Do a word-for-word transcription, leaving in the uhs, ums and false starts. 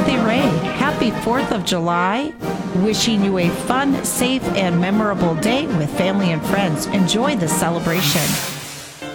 Kathy Ray. Happy fourth of July. Wishing you a fun, safe, and memorable day with family and friends. Enjoy the celebration.